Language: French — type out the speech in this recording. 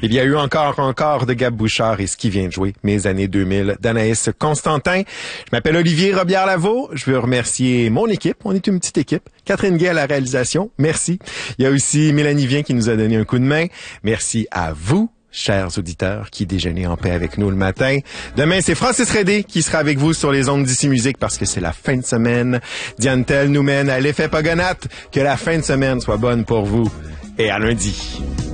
Il y a eu encore de Gab Bouchard et ce qui vient de jouer, Mes années 2000, d'Anaïs Constantin. Je m'appelle Olivier Robillard-Lavaux. Je veux remercier mon équipe. On est une petite équipe. Catherine Gay à la réalisation. Merci. Il y a aussi Mélanie Vien qui nous a donné un coup de main. Merci à vous, chers auditeurs, qui déjeunez en paix avec nous le matin. Demain, c'est Francis Redé qui sera avec vous sur les ondes d'Ici Musique parce que c'est la fin de semaine. Diane Tell nous mène à l'effet Pogonat. Que la fin de semaine soit bonne pour vous. Et à lundi.